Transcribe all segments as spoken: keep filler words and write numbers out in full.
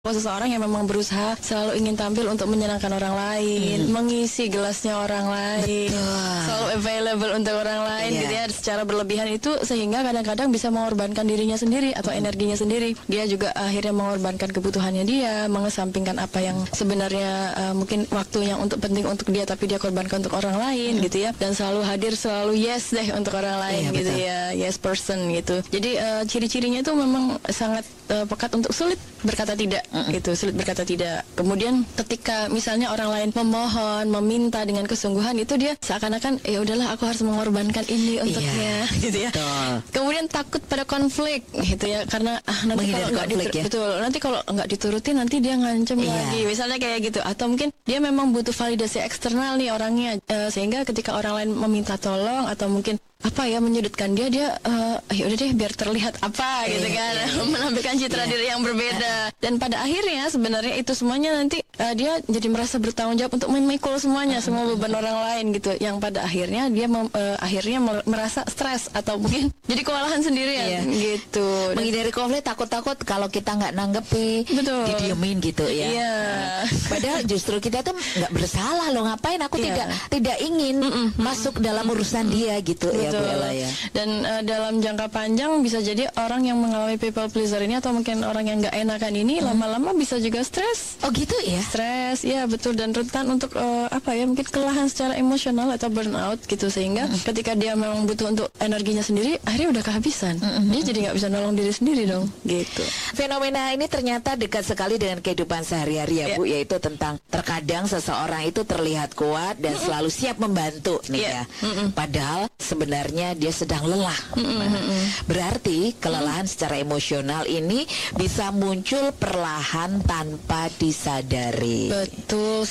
Seseorang yang memang berusaha selalu ingin tampil untuk menyenangkan orang lain, hmm. mengisi gelasnya orang lain, betul. Selalu available untuk orang lain, yeah. gitu ya, secara berlebihan itu sehingga kadang-kadang bisa mengorbankan dirinya sendiri atau hmm. energinya sendiri. Dia juga akhirnya mengorbankan kebutuhannya dia, mengesampingkan apa yang sebenarnya uh, mungkin waktunya untuk penting untuk dia, tapi dia korbankan untuk orang lain, hmm. gitu ya. Dan selalu hadir, selalu yes deh untuk orang lain, yeah, gitu betul. Ya, yes person gitu. Jadi uh, ciri-cirinya itu memang sangat uh, pekat untuk sulit berkata tidak. Mm-mm. Gitu, sulit berkata tidak. Kemudian ketika misalnya orang lain memohon, meminta dengan kesungguhan, itu dia seakan-akan ya udahlah aku harus mengorbankan ini untuknya, iya, gitu ya. Betul. Kemudian takut pada konflik, gitu ya, karena ah, nanti kalau nggak ditur- ya? betul, nanti kalau nggak dituruti nanti dia ngancem iya. lagi, misalnya kayak gitu. Atau mungkin dia memang butuh validasi eksternal nih orangnya, uh, sehingga ketika orang lain meminta tolong atau mungkin apa ya menyudutkan dia, dia uh, ya udah deh biar terlihat apa gitu kan, menampilkan citra diri yang berbeda. Dan pada akhirnya sebenarnya itu semuanya nanti uh, dia jadi merasa bertanggung jawab untuk memikul semuanya, semua beban orang lain gitu. Yang pada akhirnya dia mem, uh, akhirnya merasa stres atau mungkin jadi kewalahan sendirian, iya. gitu. Menghindari konflik, takut-takut kalau kita nggak nanggepi, betul. Didiemin gitu ya. Iya. Padahal justru kita tuh nggak bersalah loh, ngapain aku iya. tidak tidak ingin Mm-mm. masuk dalam urusan Mm-mm. dia gitu ya. Bella, ya. Dan uh, dalam jangka panjang bisa jadi orang yang mengalami people pleaser ini atau mungkin orang yang nggak enakan ini hmm. lama-lama bisa juga stres. Oh gitu ya? Stres, ya betul, dan rentan untuk uh, apa ya mungkin kelelahan secara emosional atau burnout gitu, sehingga hmm. ketika dia memang butuh untuk energinya sendiri, akhirnya udah kehabisan. Hmm. Dia jadi nggak bisa nolong diri sendiri dong. Gitu. Fenomena ini ternyata dekat sekali dengan kehidupan sehari-hari ya, yeah. Bu, yaitu tentang terkadang seseorang itu terlihat kuat dan hmm. selalu siap membantu nih yeah. ya. Hmm. Padahal sebenarnya dia sedang lelah. Mm-hmm. Berarti kelelahan mm-hmm. secara emosional ini bisa muncul perlahan tanpa disadari. Betul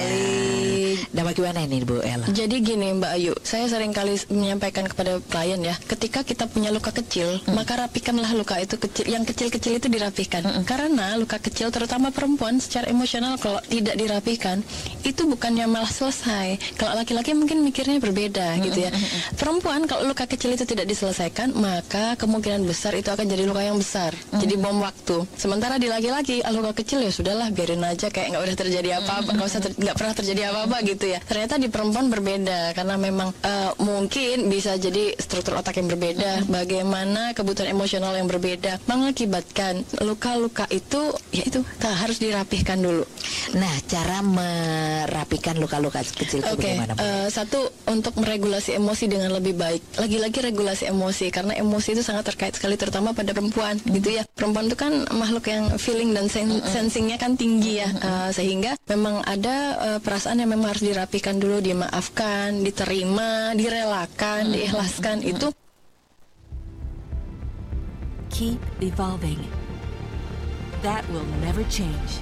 sekali. Yeah. Nah, bagaimana ini Bu Ella? Jadi gini Mbak Ayu, saya sering kali menyampaikan kepada klien ya, ketika kita punya luka kecil, mm. maka rapikanlah luka itu kecil, yang kecil-kecil itu dirapihkan. Mm-mm. Karena luka kecil, terutama perempuan, secara emosional kalau tidak dirapihkan, itu bukannya malah selesai. Kalau laki-laki mungkin mikirnya berbeda, mm-mm. gitu ya. Perempuan kalau luka kecil itu tidak diselesaikan, maka kemungkinan besar itu akan jadi luka yang besar, mm. jadi bom waktu. Sementara di laki-laki, luka kecil ya sudahlah, biarin aja, kayak nggak udah terjadi apa-apa, nggak usah ter- nggak pernah terjadi apa-apa gitu ya. Ternyata di perempuan berbeda, karena memang uh, mungkin bisa jadi struktur otak yang berbeda, mm. bagaimana kebutuhan emosional yang berbeda mengakibatkan luka-luka itu, ya itu harus dirapihkan dulu. Nah, cara merapikan luka-luka kecil itu okay. bagaimana? Uh, satu, untuk meregulasi emosi dengan lebih baik. Lagi-lagi regulasi emosi, karena emosi itu sangat terkait sekali terutama pada perempuan, mm-hmm. gitu ya. Perempuan itu kan makhluk yang feeling dan sen- mm-hmm. sensingnya kan tinggi ya, mm-hmm. uh, sehingga memang ada uh, perasaan yang memang harus dirapikan dulu, dimaafkan, diterima, direlakan, mm-hmm. diikhlaskan. Mm-hmm. Itu keep evolving. That will never change.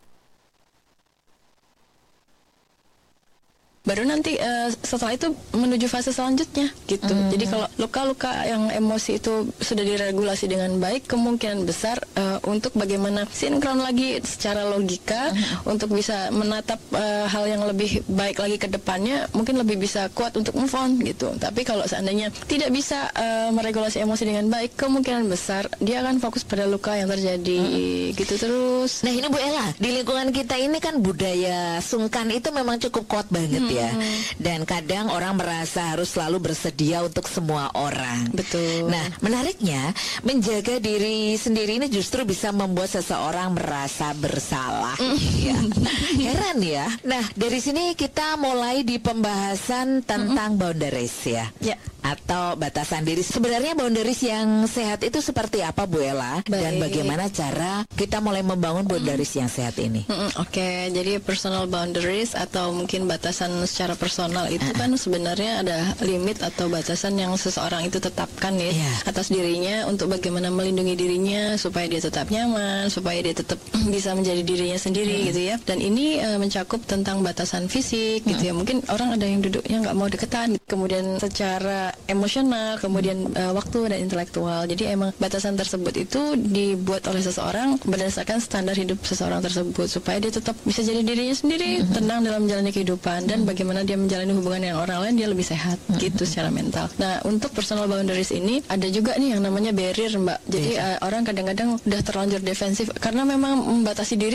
Baru nanti uh, setelah itu menuju fase selanjutnya gitu. Mm. Jadi kalau luka-luka yang emosi itu sudah diregulasi dengan baik, kemungkinan besar uh, untuk bagaimana sinkron lagi secara logika mm. untuk bisa menatap uh, hal yang lebih baik lagi ke depannya, mungkin lebih bisa kuat untuk move on gitu. Tapi kalau seandainya tidak bisa uh, meregulasi emosi dengan baik, kemungkinan besar dia akan fokus pada luka yang terjadi mm. gitu terus. Nah, ini Bu Ella, di lingkungan kita ini kan budaya sungkan itu memang cukup kuat banget mm. ya. Dan kadang orang merasa harus selalu bersedia untuk semua orang. Betul. Nah, menariknya menjaga diri sendiri ini justru bisa membuat seseorang merasa bersalah. Mm. Ya. Heran ya. Nah, dari sini kita mulai di pembahasan tentang mm-hmm. boundaries ya. Ya. Atau batasan diri. Sebenarnya boundaries yang sehat itu seperti apa Bu Ella? Baik. Dan bagaimana cara kita mulai membangun boundaries mm. yang sehat ini? Mm-mm. Oke, okay. Jadi personal boundaries atau mungkin batasan secara personal itu uh-uh. kan sebenarnya ada limit atau batasan yang seseorang itu tetapkan ya yeah. atas dirinya untuk bagaimana melindungi dirinya supaya dia tetap nyaman, supaya dia tetap bisa menjadi dirinya sendiri uh-huh. gitu ya. Dan ini uh, mencakup tentang batasan fisik uh-huh. gitu ya. Mungkin orang ada yang duduknya nggak mau deketan, kemudian secara emosional, kemudian uh, waktu dan intelektual. Jadi emang batasan tersebut itu dibuat oleh seseorang berdasarkan standar hidup seseorang tersebut supaya dia tetap bisa jadi dirinya sendiri, uh-huh. tenang dalam menjalani kehidupan dan bagaimana dia menjalani hubungan dengan orang lain, dia lebih sehat hmm. gitu secara mental. Nah, untuk personal boundaries ini ada juga nih yang namanya barrier, Mbak. Jadi uh, orang kadang-kadang udah terlanjur defensif karena memang membatasi diri